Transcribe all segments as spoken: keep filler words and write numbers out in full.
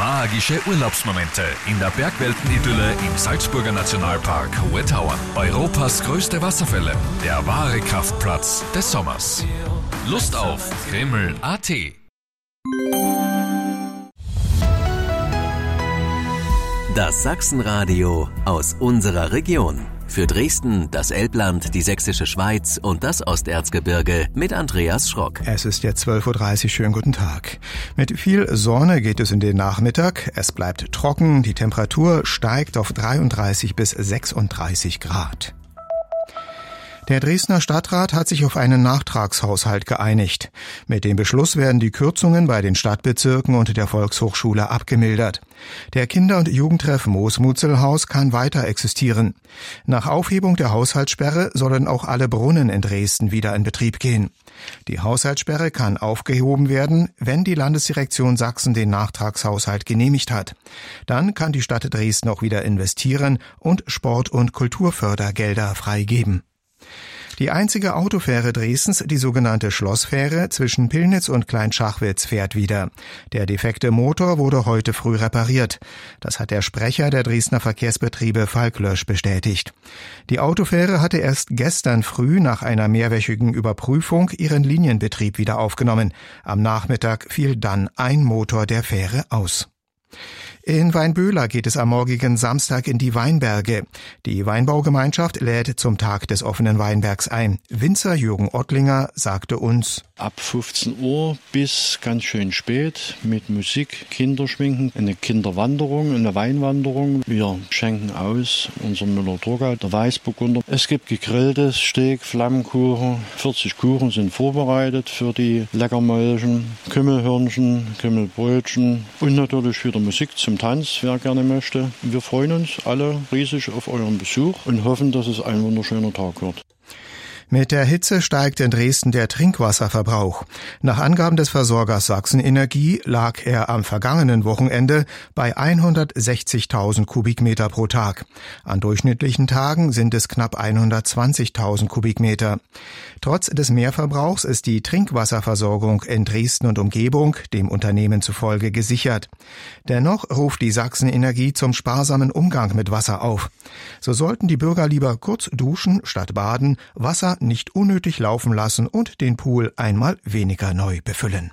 Magische Urlaubsmomente in der Bergweltenidylle im Salzburger Nationalpark Hohe Tauern. Europas größte Wasserfälle, der wahre Kraftplatz des Sommers. Lust auf Kreml punkt a t. Das Sachsenradio aus unserer Region. Für Dresden, das Elbland, die Sächsische Schweiz und das Osterzgebirge mit Andreas Schrock. Es ist jetzt zwölf Uhr dreißig, schönen guten Tag. Mit viel Sonne geht es in den Nachmittag. Es bleibt trocken, die Temperatur steigt auf dreiunddreißig bis sechsunddreißig Grad. Der Dresdner Stadtrat hat sich auf einen Nachtragshaushalt geeinigt. Mit dem Beschluss werden die Kürzungen bei den Stadtbezirken und der Volkshochschule abgemildert. Der Kinder- und Jugendtreff Moosmutzelhaus kann weiter existieren. Nach Aufhebung der Haushaltssperre sollen auch alle Brunnen in Dresden wieder in Betrieb gehen. Die Haushaltssperre kann aufgehoben werden, wenn die Landesdirektion Sachsen den Nachtragshaushalt genehmigt hat. Dann kann die Stadt Dresden auch wieder investieren und Sport- und Kulturfördergelder freigeben. Die einzige Autofähre Dresdens, die sogenannte Schlossfähre zwischen Pillnitz und Kleinschachwitz, fährt wieder. Der defekte Motor wurde heute früh repariert. Das hat der Sprecher der Dresdner Verkehrsbetriebe Falklösch bestätigt. Die Autofähre hatte erst gestern früh nach einer mehrwöchigen Überprüfung ihren Linienbetrieb wieder aufgenommen. Am Nachmittag fiel dann ein Motor der Fähre aus. In Weinböhler geht es am morgigen Samstag in die Weinberge. Die Weinbaugemeinschaft lädt zum Tag des offenen Weinbergs ein. Winzer Jürgen Ottlinger sagte uns: Ab fünfzehn Uhr bis ganz schön spät mit Musik, Kinderschminken, eine Kinderwanderung, eine Weinwanderung. Wir schenken aus unser Müller-Thurgau, der Weißburgunder. Es gibt gegrilltes Steak, Flammkuchen. vierzig Kuchen sind vorbereitet für die Leckermäulchen, Kümmelhörnchen, Kümmelbrötchen und natürlich wieder Musik zum Tanz, wer gerne möchte. Wir freuen uns alle riesig auf euren Besuch und hoffen, dass es ein wunderschöner Tag wird. Mit der Hitze steigt in Dresden der Trinkwasserverbrauch. Nach Angaben des Versorgers Sachsenenergie lag er am vergangenen Wochenende bei hundertsechzigtausend Kubikmeter pro Tag. An durchschnittlichen Tagen sind es knapp hundertzwanzigtausend Kubikmeter. Trotz des Mehrverbrauchs ist die Trinkwasserversorgung in Dresden und Umgebung dem Unternehmen zufolge gesichert. Dennoch ruft die Sachsenenergie zum sparsamen Umgang mit Wasser auf. So sollten die Bürger lieber kurz duschen statt baden, Wasser nicht unnötig laufen lassen und den Pool einmal weniger neu befüllen.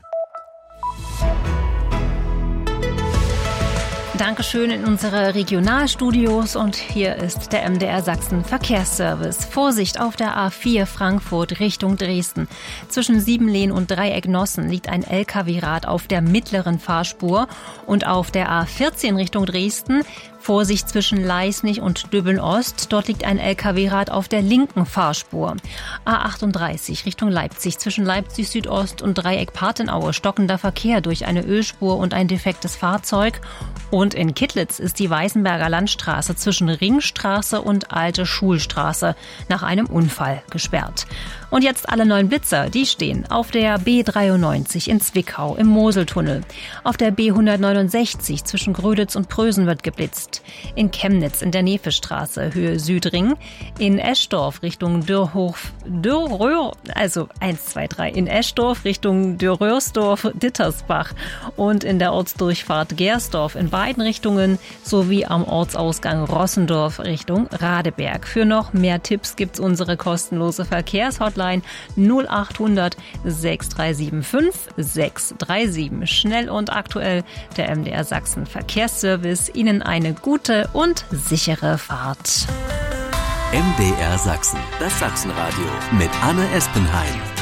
Dankeschön in unsere Regionalstudios und hier ist der M D R Sachsen Verkehrsservice. Vorsicht auf der A vier Frankfurt Richtung Dresden. Zwischen Siebenlehn und Dreieck-Nossen liegt ein L K W-Rad auf der mittleren Fahrspur und auf der A vierzehn Richtung Dresden Vorsicht zwischen Leisnig und Döbeln-Ost. Dort liegt ein L K W-Rad auf der linken Fahrspur. A achtunddreißig Richtung Leipzig zwischen Leipzig Südost und Dreieck Partenaue stockender Verkehr durch eine Ölspur und ein defektes Fahrzeug. Und in Kittlitz ist die Weißenberger Landstraße zwischen Ringstraße und Alte Schulstraße nach einem Unfall gesperrt. Und jetzt alle neuen Blitzer, die stehen auf der B dreiundneunzig in Zwickau im Moseltunnel. Auf der B hundertneunundsechzig zwischen Gröditz und Prösen wird geblitzt. In Chemnitz in der Neefestraße Höhe Südring. In Eschdorf Richtung Dürrhof, Dürröhr, also eins, zwei, drei. In Eschdorf Richtung Dürröhrsdorf, Dittersbach. Und in der Ortsdurchfahrt Gersdorf in beiden Richtungen sowie am Ortsausgang Rossendorf Richtung Radeberg. Für noch mehr Tipps gibt's unsere kostenlose Verkehrshotline null achthundert sechs drei sieben fünf sechs drei sieben. Schnell und aktuell der M D R Sachsen Verkehrsservice. Ihnen eine gute und sichere Fahrt. M D R Sachsen, das Sachsenradio mit Anne Espenheim.